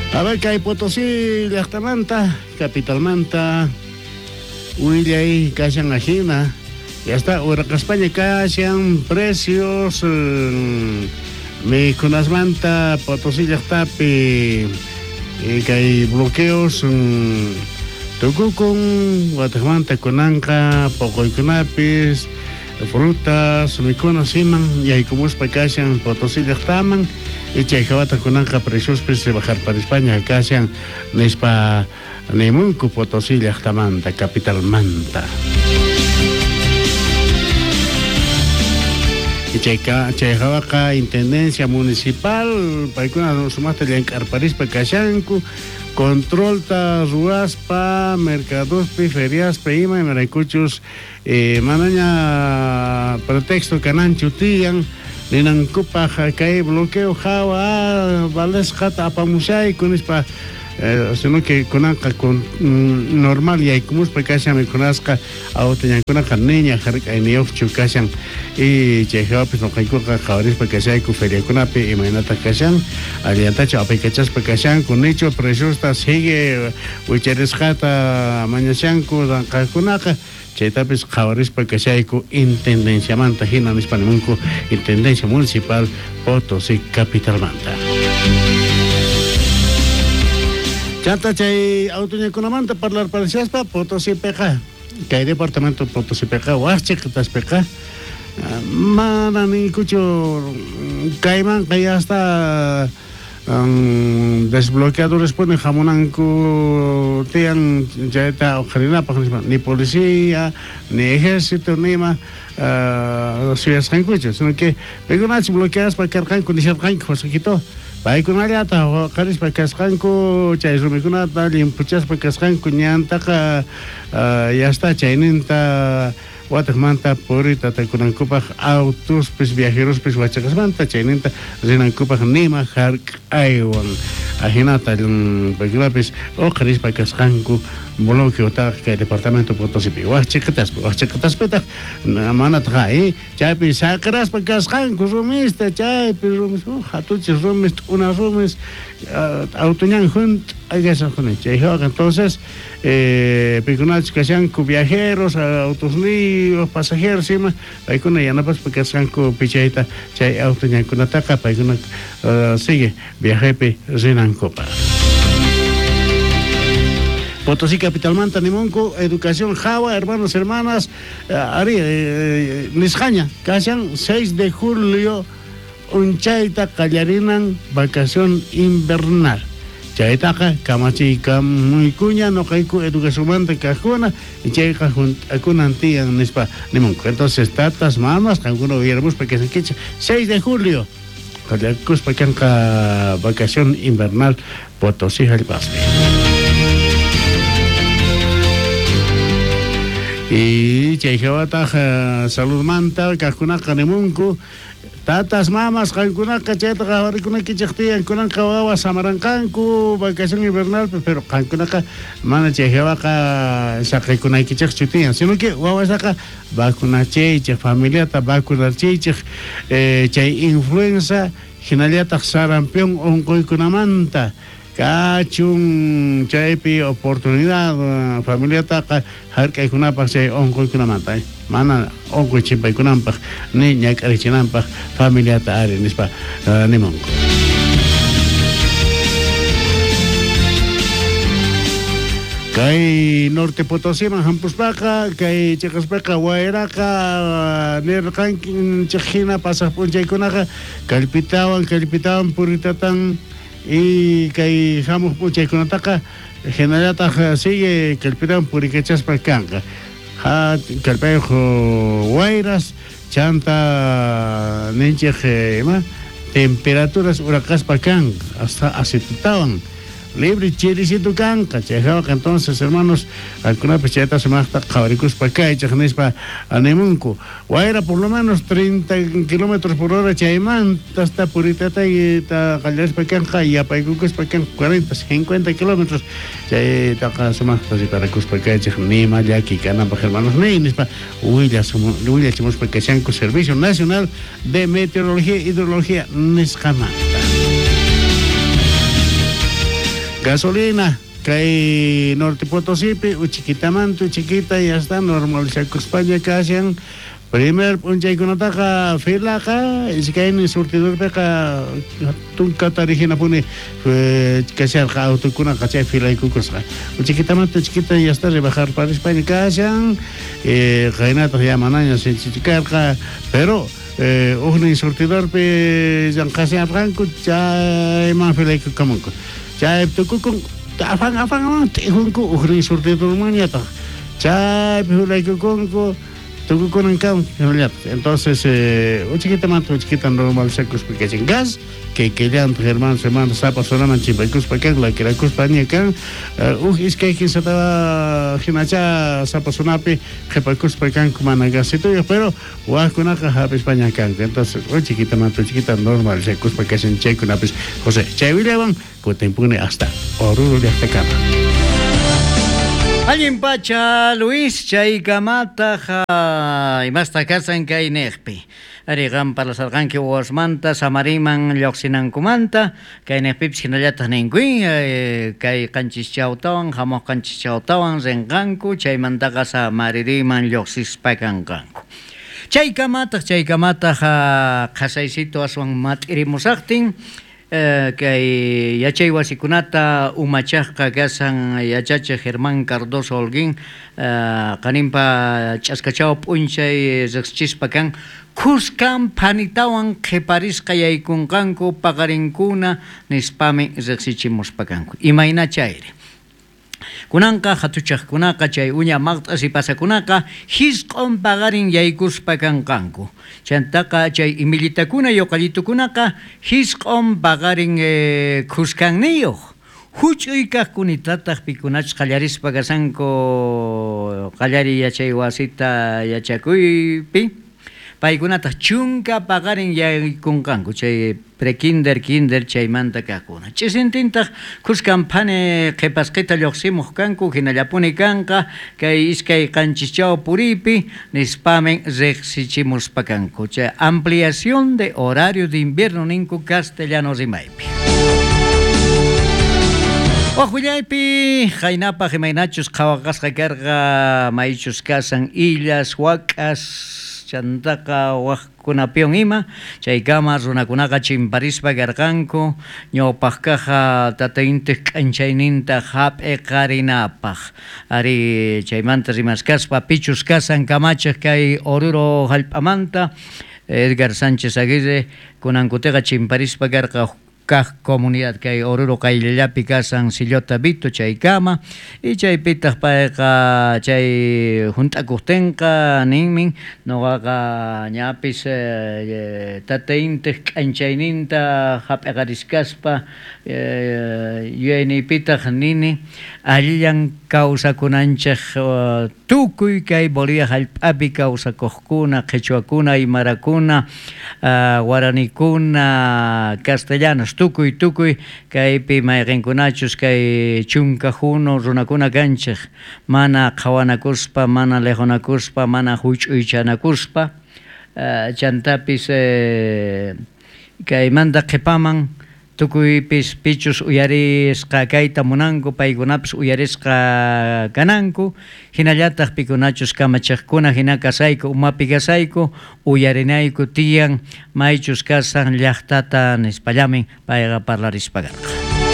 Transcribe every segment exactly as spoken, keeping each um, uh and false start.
A ver, que hay Potosí, Llactamanta, Capital Manta, Huillay, Cayan Ajina, ya está, Uraca España, Cayan, precios, eh, me Conasmanta, Potosí, Llactapi, y que hay bloqueos, eh, Tucucun, Guatemala, Conanca, Pocoycunapis, frutas, miconas, siman, y hay como es para Cayan, Potosí, Llactaman, y Chayjabata Conanca, precios, pues de bajar para España, Cayan, Nespa, Nemuncu, Potosí, Llactamanta, Capital Manta. Y Chayjabata, Intendencia Municipal, para que una sumasta le encarparís para Cayancu, control ta ruaspa, mercados, ferias, peima y maracuchos, eh, manaña pretexto cananchu tian, ninan cupa cae bloqueo jawa, vales jata apamushay con ispa, eh, sino que conanca con mm, normal y hay como es precaución me conozca a otra conanca niña jarca en yof chucasan y cheja pues no caigo cajaris porque se hay feria con ape y manata casan alianta chapa que chas precaución con hecho precios está sigue ucheres jata mañanco dan conanca cheta pues cajaris porque se hay intendencia manta hina hispanemunco intendencia municipal Potosí Capital Manta. Chanta chay autoña kunamanta parlar para Siaspa, Potosí Peca, que hay departamento Potosí Peca, Huache, que tas Peca, mana ni cucho, Caiman, que ya está um, desbloqueado, responde Jamonanco, Tian, ya está Ojarina, ni policía, ni ejército, ni más. Uh, ciudades cancuchos, sino que pegunas bloqueadas para cargar con ese canco, se quitó. Baik kuna liata, karis pakaskanku, chay rumikunata, limpuchas pakaskanku, ñantaka, ya está, chayninta, watakmanta, purita, takunankupak, autos, pues viajeros, pues wachakasmanta, chayninta, rinankupak, nima, hark, aywan, ajinata, pekuna, pues, o karis pakaskanku, bloque otak, que departamento Potosí, wachicatas, wachicatas, peta, manata, eh, chay, pues, sacras pakaskanku, rumista, chay, pues, rumis, oh, hatuchis, rumis, unas rumis, autoñan junt, hay que hacer con ello. Entonces, eh, piconach que sean viajeros, autos líos, pasajeros, sí, hay con ella, no pues porque sean con picheta, chay, autoñan con ataca, para que no sigue, viajepe, rinan copa. Potosí Capital Manta, Nimonco, Educación Java, hermanos, hermanas, Ari, Nisjaña, Casan, seis de julio, Unchaita, Callarinan, vacación invernal. Chaitaca, Camachi, Camuicuña, no caico, Educación Manta, Cajuna, y Chaica, Acunantía, Nispa, Nimonco. Entonces, tatas, mamas, Cancuno, Viermus, porque se quicha, seis de julio, Callacus, Pacanca, vacación invernal, Potosí, Jalpaspe. Y Chayjabata, Salud Manta, Cajunaca, Nemunco, tatas, mamas, Cancunaca, Cheta, Javaricuna, Kichactia, Cunanca, Baba, Samarancanco, vacación invernal, pero Cancunaca, Mana Chayjabaka, Sacacuna, Kichactia, sino que Baba saca vacuna cheche, familia, vacuna cheche, Chay influenza, Ginaliata, Sarampión, Oncoicunamanta. Cachun chaypi oportunidad familia taqa harkay kunapaq chay onkoy kunamanta mana onkoy chimpay kunampaq ni ñak'arichinanpaq familiata ari nispa nimonko. Kay Norte Potosí man hampuspaqa kay Chaqaspaqa Guayraqa nirqanki chaqhina pasaq p'unchaykunaqa kallpitawan kallpitawan puritatan y que estamos pucha con ataca generata sigue que el pirán puriquechas para canga ha que el pejo guairas chanta nenche ma temperaturas huracas para canga hasta acetutaban libre chirisito canca chejaba que entonces hermanos alguna pecheta se mata cabricos para acá y chajnes para Anemunco guaira por lo menos treinta kilómetros por hora chaimán hasta purita y ta calles para canca y apaicucos para canca cuarenta cincuenta kilómetros chay ta se mata si para cus para acá chajni mal aquí cana para hermanos neines para uy ya somos uy ya somos para que sean con Servicio Nacional de Meteorología y Hidrología Nescamanta. gasolina kay Norte Potosí chiquitamantu chiquita y hasta normal sa España kasian primer punchay kunataka fila ka iskain surtidor pe ka tungka tarihina puni kasiar ka auto kuna kacay fila ikukus ka chiquitamantu chiquita y hasta rebajar para España kasian eh kaina to yamananya sin chicar ka pero eh ohni surtidor pe yang kasiar ranku chay ma fila ikukamanku chay tukukung afang afang amang tihunku uhri surtidor manya ta chay fila ikukunku tuku con cam entonces eh o chiquita más o chiquita normal secos porque sin gas que que ya entre hermanos hermanos sapa sonaman chipa cus para la que la cus paña can uh es que que se estaba ginacha sapa sonape que para cus para can como gas pero wa con acá España can entonces o chiquita más o chiquita normal secos porque sin checo una pues José Chevilevan pues te impone hasta oruro de hasta cama. Alguien pacha Luis Chaikamata ha y más casa en que Nehpi. Arigan para los arranque was manta samariman lloxinan kumanta que Nehpi sinallata ningui que canchis chautawan jamos canchis chautawan zenganku chaimantaka sa maririman lloxis pakanganku. Chaikamata Chaikamata ha kasaisito aswan matirimusaktin Uh, que yachay wasikunata umachajqa kasan yachacha Germán Cardoso Holguín uh, kanimpa ch'askachaw p'unchay riqsichispa kan khuskan panitawan qhiparisqa yaykunqanku paqarinkuna nispami riqsichimuspa kanku imayna chayri kunanqa hatuchaqkunaqa chay uña maqt'asi pasakunaqa hisq'un paqarin yaykuspa kanqanku chantaqa chay imilitakuna yoqallitukunaqa hisq'un paqarin eh, khuskanniyoq huch'uy kaqkunitataq pikunachus qallarispa kasanku qallari yachay wasita yachakuypi paykunataq chunka paqarin yaykunqanku chay prekinder kinder chaymanta kaqkuna ch'isintintaq khuskanphani qhipasqita lluqsimuq kanku hinallapuni kanqa kay iskay qanchishchaw puripi nispamen riqsichimuspa kanku chay ampliación de horario de invierno ninku castellano rimaypi Ojulaypi haynapa himaynachus qhawaqasqa karqa maychus kasan illas waq'as chantaka waqkunapion ima chaykama runakunaqa chimparispa karqanku ñawpaqqa tataintaq k'anchayninta hap'i qarinapaq ari chaymanta rimaskaspa pichus kasan kamachaq kay Oruro hallp'amanta Edgar Sánchez Aguirre kunankutaqa chimparispa karqa kaq comunidad kay Oruro qayllallapi kasan Sillota Vito chaykama y chaypitaq payqa chay junt'akuqtinqa ninmin noqaqa ñapis eh, tataintaq k'anchayninta hap'iqariskaspa eh, yuyayniypitaq nini allan kawsakunanchaq uh, tukuy kay Bolivia hallp'api kawsakuqkuna qhichwakuna aymarakuna uh, guaranikuna castellanos tukuy tukuy kaypi mayqinkunachus kay chunka huno runakuna kanchaq mana qhawanakuspa mana lejonakuspa mana huch'uychanakuspa uh, chantapis eh, kaymanta qhipaman tukuypis pichus uyarisqa kayta munanku paykunapis uyarisqa kananku hinallataq pikunachus kamachaqkuna hina kasayku umapi kasayku uyarinayku tiyan maychus kasan llaqtata nispallamin payqa parlarispa karqa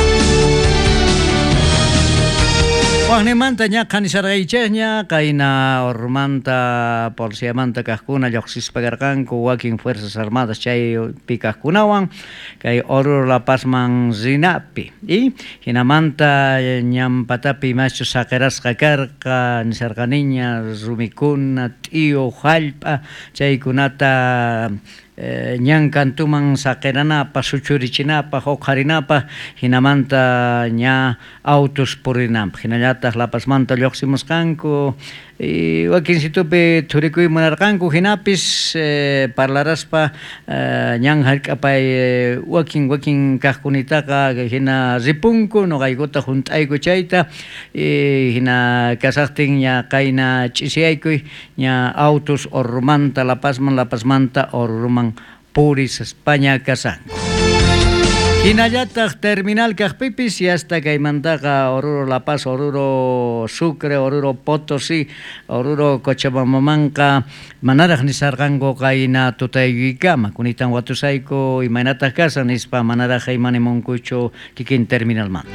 Waqnimanta ña qanisarqaychaqña qayna urmanta policíamanta kaqkuna lluqsispa karqanku wakin fuerzas armadas chaypi kaqkunawan kay Oruro La Pazman rinapi y hinamanta ñampatapi machus saqirasqa karqa nisarqaniña rumikuna t'iyu hallp'a chaykunata Eh, ñankantuman saqiranapa suchurichinapa huqarinapa hinamanta ña autos purinanpaq hinallataq La Pazmanta lluqsimusqanku y wakin situpi thurikuy munarqanku hinapis eh, parlaraspa eh, ñan hallq'apay eh, wakin wakin kaqkunitaqa hina ripunku noqaykuta junt'ayku chayta y hina kasaqtin ña qayna ch'isiyaykuy ña autos Orurumanta La Pazman La Pazmanta Oruruman Puris España kasanku Hinallataq terminal kaqpipis y hasta kaymantaqa Oruro La Paz, Oruro Sucre, Oruro Potosí, Oruro Cochabamamanqa manaraq nisarqanku qayna tutaykama kunitan watusayku imaynataq kasan nispa manaraq imunimunkuchu kikin terminalmanta.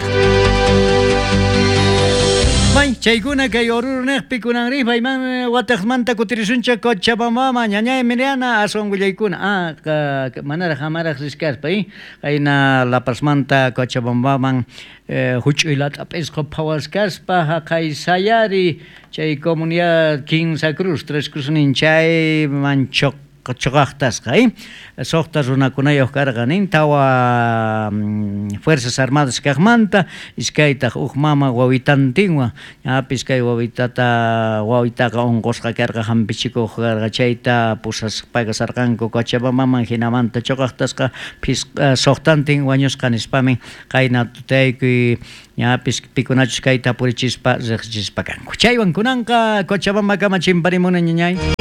May chaykuna kay Oruro niqpi kunanri payman wataqmanta kutirisuncha Cochabamama ñañay Emiliana aswan willaykuna ah manaraq hamaraq riskaspa qayna La Pazmanta Cochabambaman huch'uylata p'isqa phawaskaspa haqay sayari chay comunidad Quinza Cruz Tres Cruz ninchay manchoq choqaqtasqa soqta runakunayuq karqanin tawa Fuerzas Armadas kaqmanta iskaytaq uq mama wawitantinwan ñapis kay wawitata wawitaqa unqusqa karqa hampichikuq karqa chayta pusaspaqa sarqanku Cochabamaman hinamanta choqaqtasqa soqtantin wañusqa nispami qayna tutaykuy ñapis pikunachus kayta purichispa riqsichispa kanku chaywan kunanqa Cochabamba kama chimparimuna ñañay.